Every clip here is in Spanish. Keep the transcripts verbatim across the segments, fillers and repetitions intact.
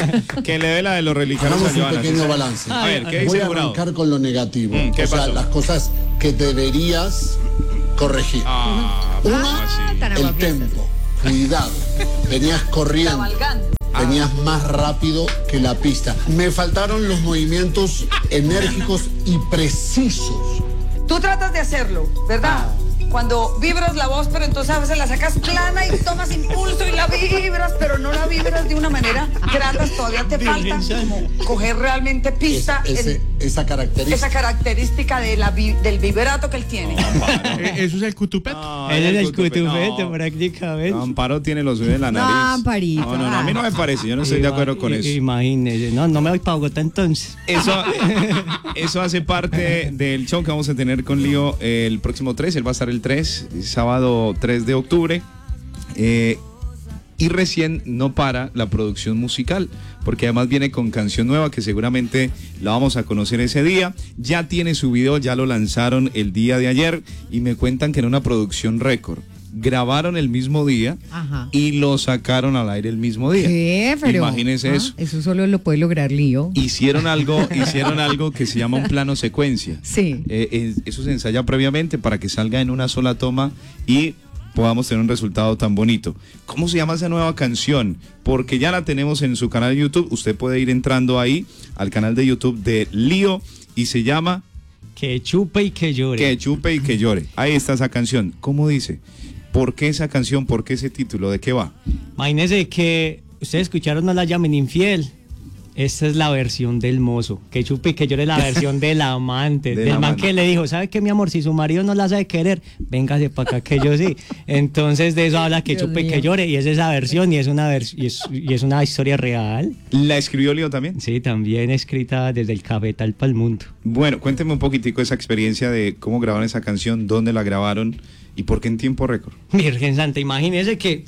Que le dé la de los relicarios Hagamos a Joana. un pequeño ¿Sí? balance. A ver, ¿qué dice Voy el a jurado? arrancar con lo negativo. Mm, ¿qué o sea, pasó? las cosas que deberías corregir. Ah, Una, ah, sí. tan el aguafiestas. tempo. Cuidado. Venías corriendo. Venías más rápido que la pista. Me faltaron los movimientos enérgicos y precisos. Tú tratas de hacerlo, ¿verdad? Cuando vibras la voz, pero entonces a veces la sacas plana y tomas impulso y la vibras, pero no la vibras de una manera grata. Todavía te falta como coger realmente pista Es- ese- en esa característica. esa característica de la vi- del vibrato que él tiene. Eh, Eso es el cutupete. No, Él es el cutupete, cutupete no. prácticamente. No, Amparo tiene los suyos en la nariz. Amparito. No, no, no, a mí no me parece, yo no estoy de acuerdo con I- eso. Imagínese, no, no me voy para Bogotá entonces. Eso, eso hace parte del show que vamos a tener con Lío el próximo tres. Él va a estar el tres, sábado tres de octubre. Eh, y recién no para la producción musical, porque además viene con canción nueva que seguramente la vamos a conocer ese día. Ya tiene su video, ya lo lanzaron el día de ayer y me cuentan que era una producción récord. Grabaron el mismo día Ajá. y lo sacaron al aire el mismo día. ¿Qué? Pero, Imagínense ah, eso. Eso solo lo puede lograr Lío. Hicieron algo, hicieron algo que se llama un plano secuencia. Sí. Eh, eh, eso se ensaya previamente para que salga en una sola toma y podamos tener un resultado tan bonito. ¿Cómo se llama esa nueva canción? Porque ya la tenemos en su canal de YouTube. Usted puede ir entrando ahí al canal de YouTube de Lío y se llama Que chupe y que llore. Que chupe y que llore. Ahí está esa canción. ¿Cómo dice? ¿Por qué esa canción? ¿Por qué ese título? ¿De qué va? Imagínese que ustedes escucharon No la llamen infiel. Esta es la versión del mozo. Que chupe y que llore la versión del amante. Del del man amante. que le dijo, ¿sabe qué, mi amor? Si su marido no la sabe querer, véngase para acá que yo sí. Entonces de eso habla que Dios chupe y mío. que llore. Y es esa versión y es una vers- y es, y es una historia real. ¿La escribió Lío también? Sí, también escrita desde el cafetal para el mundo. Bueno, cuénteme un poquitico esa experiencia de cómo grabaron esa canción, dónde la grabaron y por qué en tiempo récord. Virgen Santa, imagínese que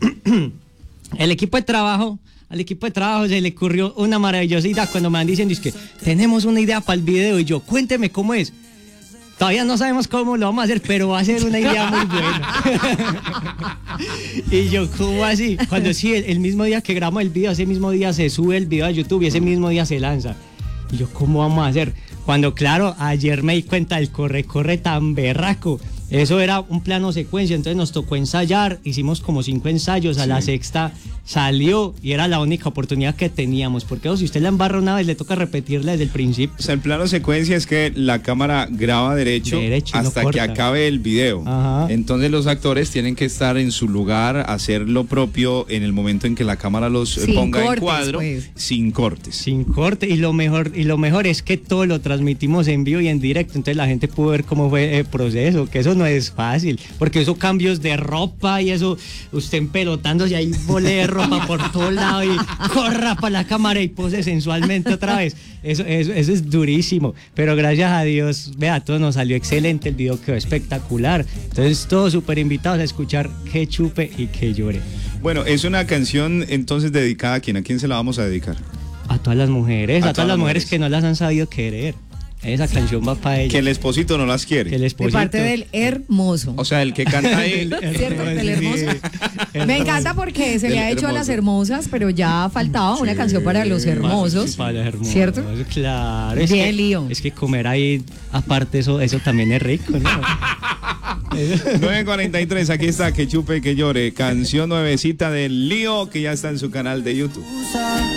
el equipo de trabajo, al equipo de trabajo se le ocurrió una maravillosa idea cuando me van diciendo, es que tenemos una idea para el video y yo, cuénteme cómo es. Todavía no sabemos cómo lo vamos a hacer, pero va a ser una idea muy buena. Y yo, ¿cómo así? Cuando sí, el, el mismo día que grabamos el video, ese mismo día se sube el video a YouTube y ese mismo día se lanza. Y yo, ¿cómo vamos a hacer? Cuando, claro, ayer me di cuenta del corre, corre tan berraco. Eso era un plano secuencia, entonces nos tocó ensayar, hicimos como cinco ensayos, a Sí. la sexta salió y era la única oportunidad que teníamos, porque oh, si usted la embarra una vez le toca repetirla desde el principio. O sea, el plano secuencia es que la cámara graba derecho, Derecho y no hasta que corta. acabe el video. Ajá. Entonces los actores tienen que estar en su lugar, hacer lo propio en el momento en que la cámara los eh, Sin ponga cortes, en cuadro, pues. sin cortes. Sin corte, y lo mejor y lo mejor es que todo lo transmitimos en vivo y en directo, entonces la gente pudo ver cómo fue el proceso, que eso no es fácil, porque esos cambios de ropa y eso, usted empelotándose ahí, vole de ropa por todo lado y corra para la cámara y pose sensualmente otra vez, eso, eso, eso es durísimo, pero gracias a Dios, vea, todo nos salió excelente, el video quedó espectacular, entonces todos súper invitados a escuchar Que chupe y que llore. Bueno, es una canción entonces dedicada a quién, ¿a quién se la vamos a dedicar? A todas las mujeres, A a, todas todas las las mujeres mujeres. que no las han sabido querer. Esa canción va para ellas. Que el esposito no las quiere. Que el De esposito. parte del hermoso. O sea, el que canta ahí. ¿Cierto? Del hermoso. Sí, Me encanta porque se Del le ha hecho a las hermoso. hermosas, pero ya faltaba una canción para los hermosos. Para los hermosos. ¿Cierto? Claro. Es Bien, que, Lío. es que comer ahí, aparte, eso, eso también es rico, ¿no? nueve cuarenta y tres, aquí está Que chupe y que llore. Canción nuevecita del Lío que ya está en su canal de YouTube.